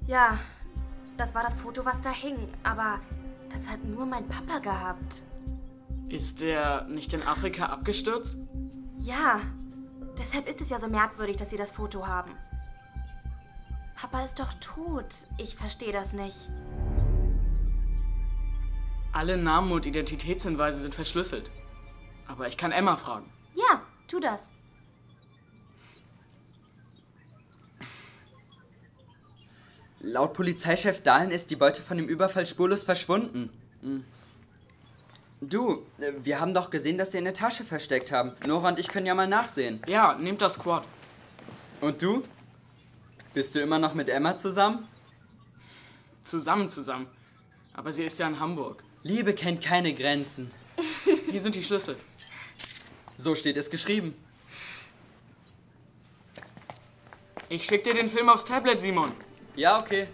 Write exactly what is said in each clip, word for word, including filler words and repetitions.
Ja, das war das Foto, was da hing. Aber das hat nur mein Papa gehabt. Ist der nicht in Afrika abgestürzt? Ja, deshalb ist es ja so merkwürdig, dass Sie das Foto haben. Papa ist doch tot. Ich verstehe das nicht. Alle Namen und Identitätshinweise sind verschlüsselt. Aber ich kann Emma fragen. Ja, tu das. Laut Polizeichef Dahlen ist die Beute von dem Überfall spurlos verschwunden. Hm. Du, wir haben doch gesehen, dass sie eine Tasche versteckt haben. Nora und ich können ja mal nachsehen. Ja, nehmt das Quad. Und du? Bist du immer noch mit Emma zusammen? Zusammen, zusammen. Aber sie ist ja in Hamburg. Liebe kennt keine Grenzen. Hier sind die Schlüssel. So steht es geschrieben. Ich schick dir den Film aufs Tablet, Simon. Ja, okay.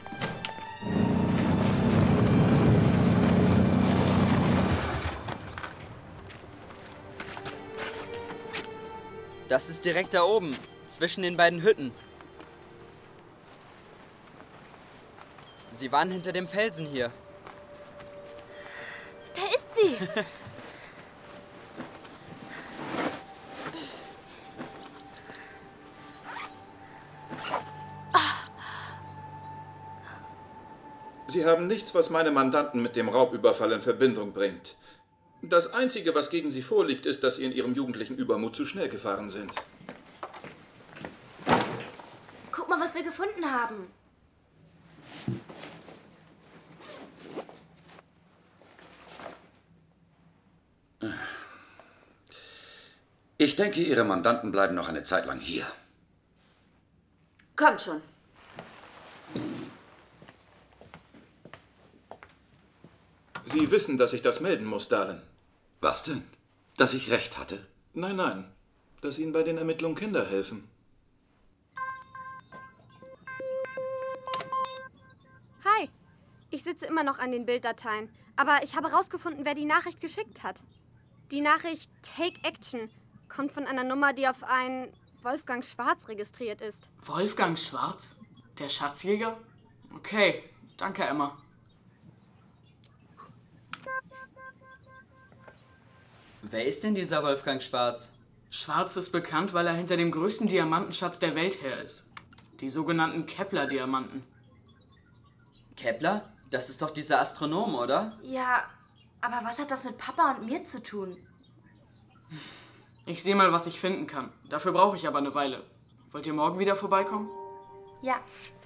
Das ist direkt da oben, zwischen den beiden Hütten. Sie waren hinter dem Felsen hier. Da ist sie! Sie haben nichts, was meine Mandanten mit dem Raubüberfall in Verbindung bringt. Das Einzige, was gegen Sie vorliegt, ist, dass Sie in Ihrem jugendlichen Übermut zu schnell gefahren sind. Guck mal, was wir gefunden haben. Ich denke, Ihre Mandanten bleiben noch eine Zeit lang hier. Kommt schon. Sie wissen, dass ich das melden muss, Dahlen. Was denn? Dass ich recht hatte? Nein, nein. Dass Ihnen bei den Ermittlungen Kinder helfen. Hi. Ich sitze immer noch an den Bilddateien. Aber ich habe herausgefunden, wer die Nachricht geschickt hat. Die Nachricht Take Action kommt von einer Nummer, die auf einen Wolfgang Schwarz registriert ist. Wolfgang Schwarz? Der Schatzjäger? Okay, danke, Emma. Wer ist denn dieser Wolfgang Schwarz? Schwarz ist bekannt, weil er hinter dem größten Diamantenschatz der Welt her ist. Die sogenannten Kepler-Diamanten. Kepler? Das ist doch dieser Astronom, oder? Ja, aber was hat das mit Papa und mir zu tun? Ich sehe mal, was ich finden kann. Dafür brauche ich aber eine Weile. Wollt ihr morgen wieder vorbeikommen? Ja.